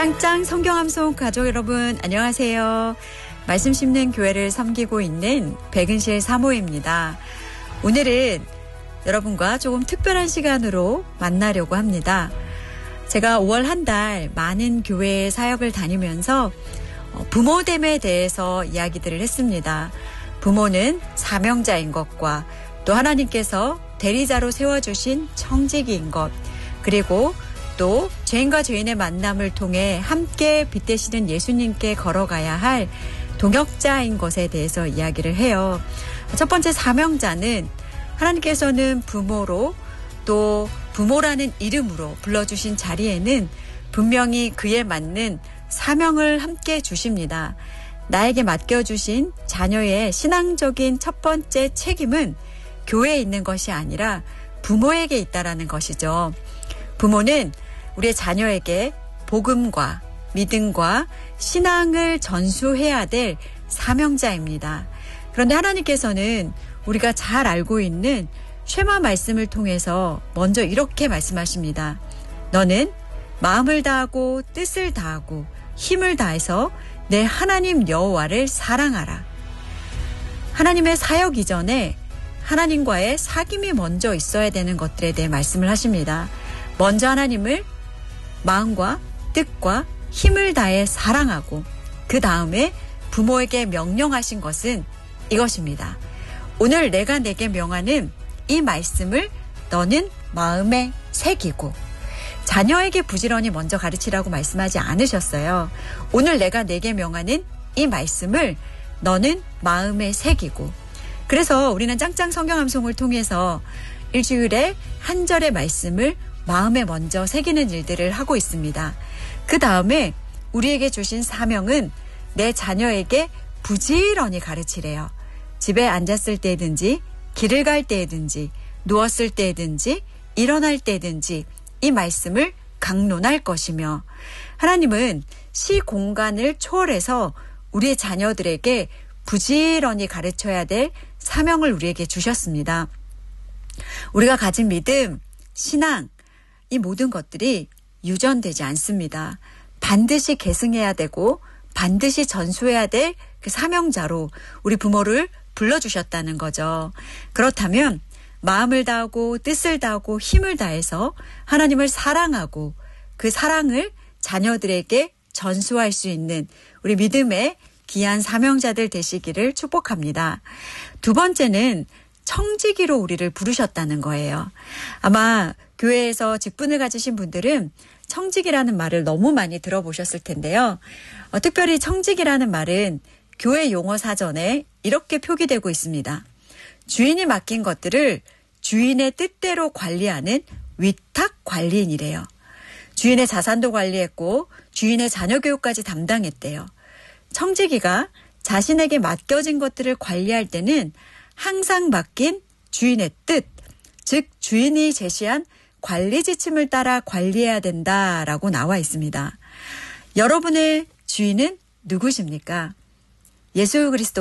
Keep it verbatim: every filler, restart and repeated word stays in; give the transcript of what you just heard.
짱짱 성경함송 가족 여러분 안녕하세요. 말씀 심는 교회를 섬기고 있는 백은실 사모입니다. 오늘은 여러분과 조금 특별한 시간으로 만나려고 합니다. 제가 오월 한 달 많은 교회 사역을 다니면서 부모됨에 대해서 이야기들을 했습니다. 부모는 사명자인 것과 또 하나님께서 대리자로 세워주신 청지기인 것, 그리고 또 죄인과 죄인의 만남을 통해 함께 빛되시는 예수님께 걸어가야 할 동역자인 것에 대해서 이야기를 해요. 첫 번째 사명자는 하나님께서는 부모로 또 부모라는 이름으로 불러주신 자리에는 분명히 그에 맞는 사명을 함께 주십니다. 나에게 맡겨주신 자녀의 신앙적인 첫 번째 책임은 교회에 있는 것이 아니라 부모에게 있다라는 것이죠. 부모는 우리의 자녀에게 복음과 믿음과 신앙을 전수해야 될 사명자입니다. 그런데 하나님께서는 우리가 잘 알고 있는 쉐마 말씀을 통해서 먼저 이렇게 말씀하십니다. 너는 마음을 다하고 뜻을 다하고 힘을 다해서 내 하나님 여호와를 사랑하라. 하나님의 사역 이전에 하나님과의 사귐이 먼저 있어야 되는 것들에 대해 말씀을 하십니다. 먼저 하나님을 마음과 뜻과 힘을 다해 사랑하고 그 다음에 부모에게 명령하신 것은 이것입니다. 오늘 내가 내게 명하는 이 말씀을 너는 마음에 새기고, 자녀에게 부지런히 먼저 가르치라고 말씀하지 않으셨어요. 오늘 내가 내게 명하는 이 말씀을 너는 마음에 새기고, 그래서 우리는 짱짱 성경함송을 통해서 일주일에 한 절의 말씀을 마음에 먼저 새기는 일들을 하고 있습니다. 그 다음에 우리에게 주신 사명은 내 자녀에게 부지런히 가르치래요. 집에 앉았을 때든지 길을 갈 때든지 누웠을 때든지 일어날 때든지 이 말씀을 강론할 것이며, 하나님은 시 공간을 초월해서 우리의 자녀들에게 부지런히 가르쳐야 될 사명을 우리에게 주셨습니다. 우리가 가진 믿음, 신앙, 이 모든 것들이 유전되지 않습니다. 반드시 계승해야 되고 반드시 전수해야 될 그 사명자로 우리 부모를 불러주셨다는 거죠. 그렇다면 마음을 다하고 뜻을 다하고 힘을 다해서 하나님을 사랑하고 그 사랑을 자녀들에게 전수할 수 있는 우리 믿음의 귀한 사명자들 되시기를 축복합니다. 두 번째는 청지기로 우리를 부르셨다는 거예요. 아마 교회에서 직분을 가지신 분들은 청지기라는 말을 너무 많이 들어보셨을 텐데요. 어, 특별히 청지기라는 말은 교회 용어 사전에 이렇게 표기되고 있습니다. 주인이 맡긴 것들을 주인의 뜻대로 관리하는 위탁 관리인이래요. 주인의 자산도 관리했고 주인의 자녀 교육까지 담당했대요. 청지기가 자신에게 맡겨진 것들을 관리할 때는 항상 맡긴 주인의 뜻, 즉 주인이 제시한 관리 지침을 따라 관리해야 된다라고 나와 있습니다. 여러분의 주인은 누구십니까? 예수 그리스도